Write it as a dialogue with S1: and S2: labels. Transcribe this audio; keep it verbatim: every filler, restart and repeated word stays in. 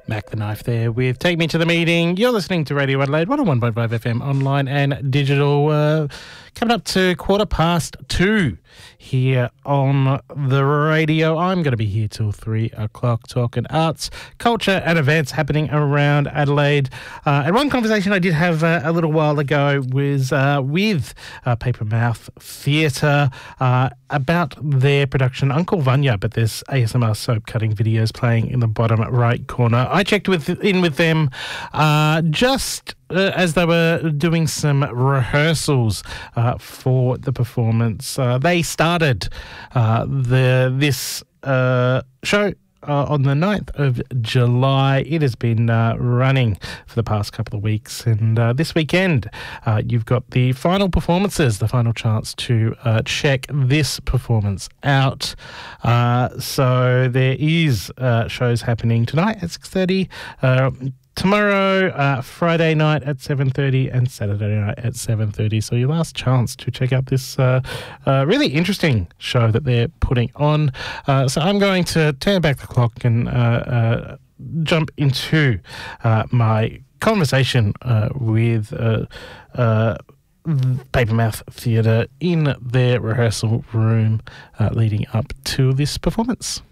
S1: Mac the Knife there with Take Me to the Meeting. You're listening to Radio Adelaide, one oh one point five F M online and digital. Uh, coming up to quarter past two here on the radio. I'm going to be here till three o'clock talking arts, culture and events happening around Adelaide. Uh, and one conversation I did have uh, a little while ago was uh, with uh, Paper Mouth Theatre uh, about their production Uncle Vanya, but there's A S M R soap cutting videos playing in the bottom right corner. I checked with in with them uh, just uh, as they were doing some rehearsals uh, for the performance. Uh, they started uh, the this uh, show Uh, on the ninth of July. It has been uh, running for the past couple of weeks, and uh, this weekend uh, you've got the final performances, the final chance to uh, check this performance out. Uh, so there is uh, shows happening tonight at six thirty, uh, tomorrow, uh, Friday night at seven thirty and Saturday night at seven thirty. So your last chance to check out this uh, uh, really interesting show that they're putting on. Uh, so I'm going to turn back the clock and uh, uh, jump into uh, my conversation uh, with uh, uh, Paper Mouth Theatre in their rehearsal room uh, leading up to this performance.